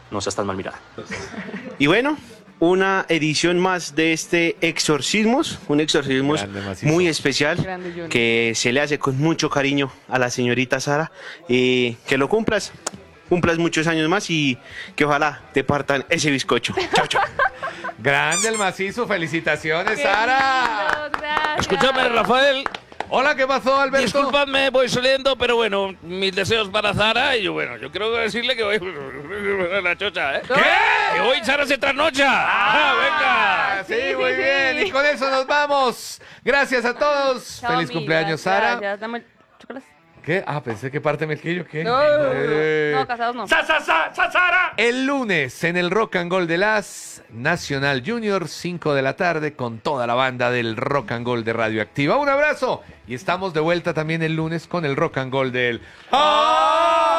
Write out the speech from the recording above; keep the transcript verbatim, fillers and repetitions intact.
no seas tan mal mirada. Y bueno, una edición más de este Exorcismos, un exorcismo muy especial que se le hace con mucho cariño a la señorita Sara. Y que lo cumplas, cumplas muchos años más y que ojalá te partan ese bizcocho. Chao, chao. Grande el macizo, felicitaciones, Qué Sara. lindo, gracias. Escúchame, Rafael. Hola, ¿qué pasó, Alberto? Disculpadme, voy saliendo, pero bueno, mis deseos para Sara y yo, bueno, yo quiero decirle que voy a la chocha, ¿eh? ¿Qué? Que hoy Sara se trasnocha. ¡Ah, Ah, sí, muy bien. Y con eso nos vamos. Gracias a todos. Chao, Feliz amigas, cumpleaños, Sara. gracias. Dame el chocolate. ¿Qué? Ah, pensé que parte Melquillo, ¿qué? No, Eh. no, casados no. ¡Sa, sa, sa, sa, Sara! El lunes en el Rock and Roll de las Nacional Junior, cinco de la tarde, con toda la banda del Rock and Roll de Radioactiva. Un abrazo y estamos de vuelta también el lunes con el Rock and Roll del... ¡Ah!